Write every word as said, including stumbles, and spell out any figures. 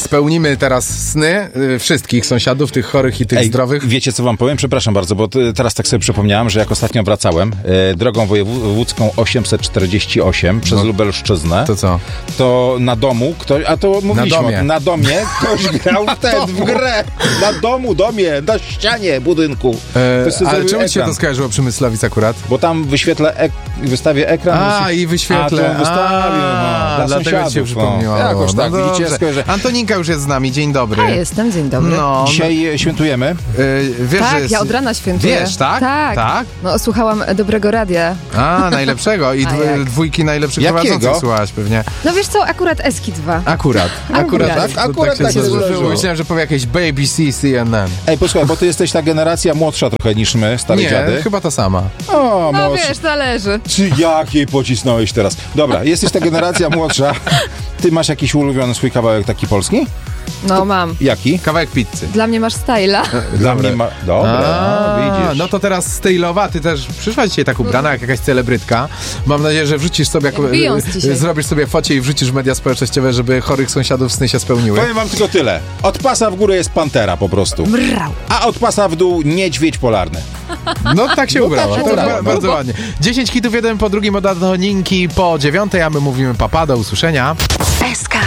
spełnimy teraz sny y, wszystkich sąsiadów, tych chorych i tych Ej, zdrowych. Wiecie, co wam powiem? Przepraszam bardzo, bo t- teraz tak sobie przypomniałem, że jak ostatnio wracałem e, drogą wojewódzką osiemset czterdzieści osiem przez No. Lubelszczyznę, To co? to na domu ktoś, a to mówiliśmy, Na domie. o- na domie ktoś grał w ten, w grę. Na domu, domie, na ścianie budynku. E, Ktoś sobie ale zrobił czemu ci się ekran. to skojarzyło przy Myslowic akurat? Bo tam wyświetlę, ek- wystawię ekran. A, wyświe- i wyświetlę. A, to wystawię, no, dla dlatego ci się sąsiadów, przypomniało. no. Jakoś tak, No widzicie, dobrze. skojarzę. Antoninka już jest z nami, dzień dobry. A jestem, dzień dobry. No, Dzisiaj e, świętujemy. y, wiesz, że Tak, jest... ja od rana świętuję. Wiesz, tak? Tak. Tak? No, słuchałam dobrego radia. A, najlepszego. I A dw- jak? dwójki najlepszych Jakiego? prowadzących słuchałaś pewnie. No wiesz co, akurat Eski dwa. Akurat. Akurat. Tak, to akurat się tak się złożyło. złożyło. Myślałem, że powie jakieś B B C, C N N. Ej, posłuchaj, bo ty jesteś ta generacja młodsza trochę niż my, stare Nie, dziady. chyba ta sama. O, No młodszy. wiesz, zależy. Czy jak jej pocisnąłeś teraz? Dobra, jesteś ta generacja młodsza. Ty masz jakiś ulubiony swój kawałek taki polski? No mam. Jaki? Kawałek pizzy. Dla mnie masz styla. Dla mnie ma... Dobra, A, no, widzisz. no to teraz stylowa, ty też przyszłaś dzisiaj tak ubrana jak jakaś celebrytka. Mam nadzieję, że wrzucisz sobie, jak, Jak Beyoncé dzisiaj. zrobisz sobie focie i wrzucisz w media społecznościowe, żeby chorych sąsiadów sny się spełniły. Powiem wam tylko tyle. Od pasa w górę jest pantera po prostu. Mrał. A od pasa w dół niedźwiedź polarny. No tak się No ubrała, tak się to ubrała, ba- no. bardzo ładnie. dziesięć hitów, jeden po drugim od Antoninki po dziewiątej, a my mówimy papa, do usłyszenia. S K